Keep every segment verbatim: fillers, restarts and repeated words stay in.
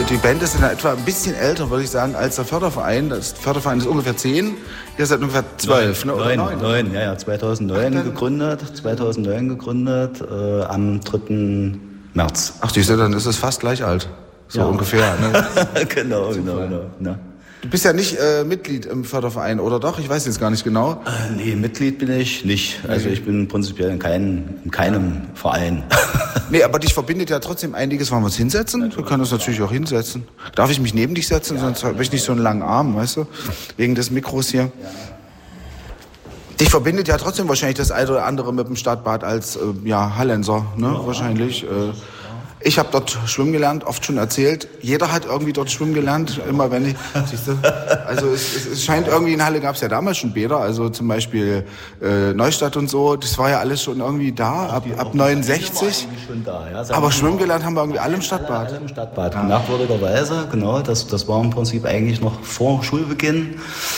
die Band ist in etwa ein bisschen älter, würde ich sagen, als der Förderverein. Das Förderverein ist ungefähr zehn, ihr seid ungefähr zwölf, ne? Oder neun, neun, ja, ja, zweitausendneun Ach, gegründet, zweitausendneun gegründet, äh, am dritten März. Ach, siehst du, dann ist es fast gleich alt, so ja. ungefähr. Ne? genau, genau, genau, genau. Du bist ja nicht äh, Mitglied im Förderverein, oder doch? Ich weiß jetzt gar nicht genau. Äh, nee, Mitglied bin ich nicht. Also ich bin prinzipiell in, kein, in keinem Verein. Nee, aber dich verbindet ja trotzdem einiges. Wollen wir uns hinsetzen? Wir können uns natürlich auch hinsetzen. Darf ich mich neben dich setzen? Ja, sonst habe ich nicht so einen langen Arm, weißt du? Wegen des Mikros hier. Ja. Dich verbindet ja trotzdem wahrscheinlich das eine oder andere mit dem Stadtbad als äh, ja, Hallenser, ne? Ja, wahrscheinlich. Äh, Ich habe dort schwimmen gelernt, oft schon erzählt. Jeder hat irgendwie dort schwimmen gelernt, immer wenn ich, siehst du? Also es, es, es scheint irgendwie, in Halle gab es ja damals schon Bäder, also zum Beispiel äh, Neustadt und so, das war ja alles schon irgendwie da, ab, ab neunundsechzig. Schon da, ja. Aber schwimmen gelernt haben wir irgendwie alle im Stadtbad. Alle im Stadtbad, ja. Merkwürdigerweise, genau, das, das war im Prinzip eigentlich noch vor Schulbeginn.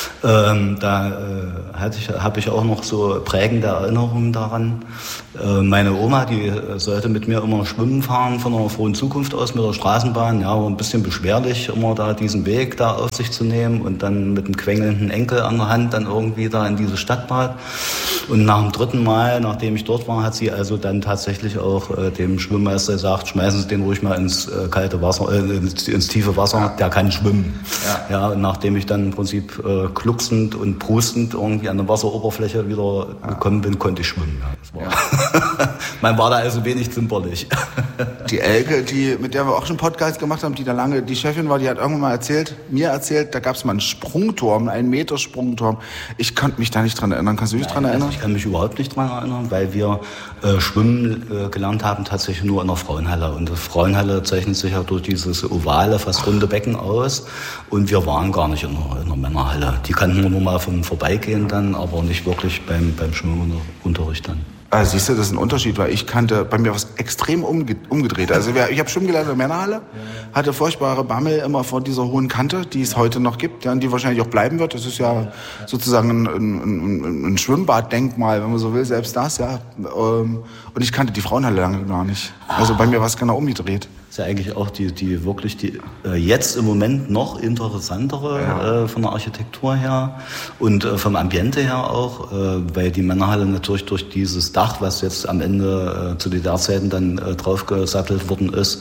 Ähm, da äh, hatte ich, habe ich auch noch so prägende Erinnerungen daran. Äh, meine Oma, die sollte mit mir immer schwimmen fahren von einer frohen Zukunft aus mit der Straßenbahn. Ja, war ein bisschen beschwerlich, immer da diesen Weg da auf sich zu nehmen und dann mit einem quengelnden Enkel an der Hand dann irgendwie da in dieses Stadtbad. Und nach dem dritten Mal, nachdem ich dort war, hat sie also dann tatsächlich auch äh, dem Schwimmmeister gesagt, schmeißen Sie den ruhig mal ins äh, kalte Wasser, äh, ins, ins tiefe Wasser, ja. Der kann schwimmen. Ja. Ja, und nachdem ich dann im Prinzip äh, glucksend und prustend irgendwie an der Wasseroberfläche wieder ja. gekommen bin, konnte ich schwimmen. Ja, das war ja. Man war da also wenig zimperlich. Die Elke, die, mit der wir auch schon Podcast gemacht haben, die da lange die Chefin war, die hat irgendwann mal erzählt, mir erzählt, da gab es mal einen Sprungturm, einen Meter Sprungturm. Ich konnte mich da nicht dran erinnern. Kannst du dich Nein, dran erinnern? Also ich kann mich überhaupt nicht dran erinnern, weil wir äh, Schwimmen äh, gelernt haben tatsächlich nur in der Frauenhalle. Und die Frauenhalle zeichnet sich ja durch dieses ovale, fast runde Becken aus. Und wir waren gar nicht in der, in der Männerhalle. Die kannten wir nur mal vom Vorbeigehen dann, aber nicht wirklich beim, beim Schwimmunterricht dann. Also siehst du, das ist ein Unterschied, weil ich kannte, bei mir was extrem umge- umgedreht. Also ich habe schwimmen gelernt in der Männerhalle, hatte furchtbare Bammel immer vor dieser hohen Kante, die es heute noch gibt, ja, und die wahrscheinlich auch bleiben wird. Das ist ja sozusagen ein, ein, ein, ein Schwimmbaddenkmal, wenn man so will, selbst das, ja. Und ich kannte die Frauenhalle lange gar nicht. Also bei mir war es genau umgedreht. Das ist ja eigentlich auch die, die wirklich die äh, jetzt im Moment noch interessantere ja. äh, von der Architektur her und äh, vom Ambiente her auch, äh, weil die Männerhalle natürlich durch dieses Dach, was jetzt am Ende äh, zu D D R-Zeiten dann äh, draufgesattelt worden ist,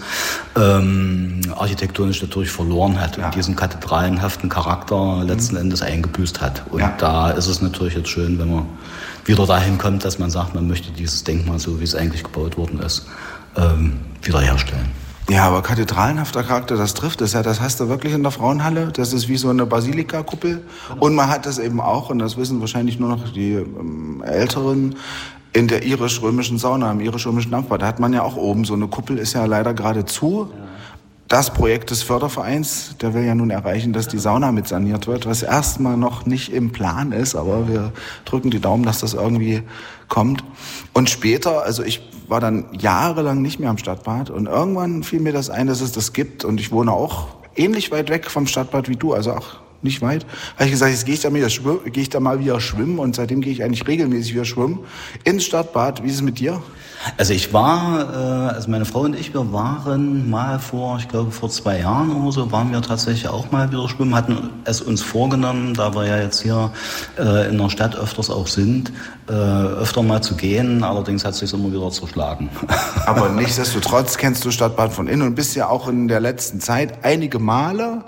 ähm, architektonisch natürlich verloren hat ja. und diesen kathedralenhaften Charakter letzten mhm. Endes eingebüßt hat. Und ja. da ist es natürlich jetzt schön, wenn man wieder dahin kommt, dass man sagt, man möchte dieses Denkmal, so wie es eigentlich gebaut worden ist, ähm, wiederherstellen. Ja, aber kathedralenhafter Charakter, das trifft es ja. Das hast du wirklich in der Frauenhalle. Das ist wie so eine Basilikakuppel. Und man hat das eben auch, und das wissen wahrscheinlich nur noch die ähm, Älteren, in der irisch-römischen Sauna, im irisch-römischen Dampfbad. Da hat man ja auch oben so eine Kuppel, ist ja leider gerade zu. Das Projekt des Fördervereins, der will ja nun erreichen, dass die Sauna mit saniert wird, was erstmal noch nicht im Plan ist, aber wir drücken die Daumen, dass das irgendwie kommt. Und später, also ich war dann jahrelang nicht mehr am Stadtbad und irgendwann fiel mir das ein, dass es das gibt und ich wohne auch ähnlich weit weg vom Stadtbad wie du, also auch nicht weit. Habe ich gesagt, jetzt gehe ich da mal wieder schwimmen, gehe ich da mal wieder schwimmen und seitdem gehe ich eigentlich regelmäßig wieder schwimmen ins Stadtbad. Wie ist es mit dir? Also ich war, äh, also meine Frau und ich, wir waren mal vor, ich glaube vor zwei Jahren oder so, waren wir tatsächlich auch mal wieder schwimmen, hatten es uns vorgenommen, da wir ja jetzt hier äh, in der Stadt öfters auch sind, äh, öfter mal zu gehen, allerdings hat es sich immer wieder zerschlagen. Aber nichtsdestotrotz kennst du Stadtbad von innen und bist ja auch in der letzten Zeit einige Male.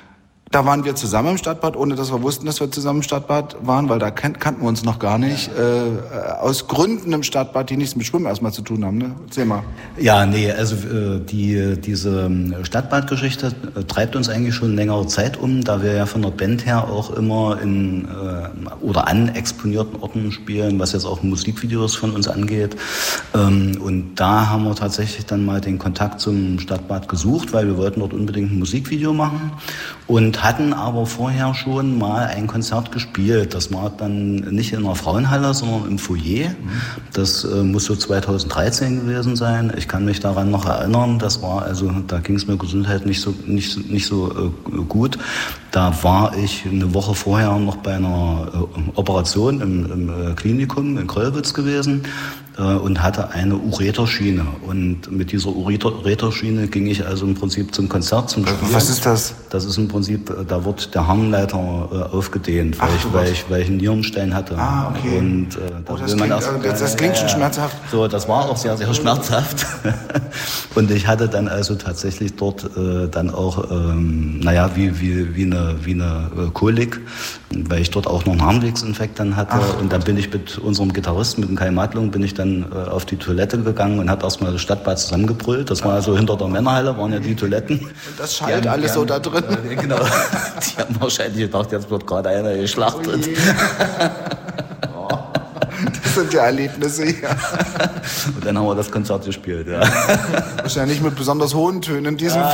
Da waren wir zusammen im Stadtbad, ohne dass wir wussten, dass wir zusammen im Stadtbad waren, weil da kan- kannten wir uns noch gar nicht. Äh, aus Gründen im Stadtbad, die nichts mit Schwimmen erstmal zu tun haben, ne? Erzähl mal. Ja, nee, also äh, die diese Stadtbadgeschichte äh, treibt uns eigentlich schon längere Zeit um, da wir ja von der Band her auch immer in äh, oder an exponierten Orten spielen, was jetzt auch Musikvideos von uns angeht. Ähm, und da haben wir tatsächlich dann mal den Kontakt zum Stadtbad gesucht, weil wir wollten dort unbedingt ein Musikvideo machen. Und hatten aber vorher schon mal ein Konzert gespielt. Das war dann nicht in der Frauenhalle, sondern im Foyer. Das äh, muss so zweitausenddreizehn gewesen sein. Ich kann mich daran noch erinnern. Das war also, da ging es mir Gesundheit nicht so nicht nicht so äh, gut. Da war ich eine Woche vorher noch bei einer äh, Operation im, im äh, Klinikum in Kröllwitz gewesen. äh, und hatte eine Ureterschiene. Und mit dieser Ureterschiene ging ich also im Prinzip zum Konzert, zum Spielen. Was ist das? Das ist im Prinzip, da wird der Harnleiter äh, aufgedehnt, weil, Ach, ich, weil, ich, weil ich einen Nierenstein hatte. Ah, okay. Und, äh, da oh, das, will man klingt, erst, das, das klingt schon äh, schmerzhaft. So, das war auch sehr, sehr schmerzhaft. Und ich hatte dann also tatsächlich dort äh, dann auch, ähm, naja, wie, wie, wie eine, wie eine äh, Kolik, weil ich dort auch noch einen Harnwegsinfekt dann hatte. Ach, und dann bin ich mit unserem Gitarristen, mit dem Kai Madlung, bin ich dann äh, auf die Toilette gegangen und habe erstmal das Stadtbad zusammengebrüllt. Das war also hinter der Männerhalle, waren ja die Toiletten. Und das schallt haben, alles so da drin. Äh, genau. Die haben wahrscheinlich gedacht, jetzt wird gerade einer geschlachtet. Oh, das sind ja Erlebnisse hier. Und dann haben wir das Konzert gespielt, ja. Wahrscheinlich mit besonders hohen Tönen in diesem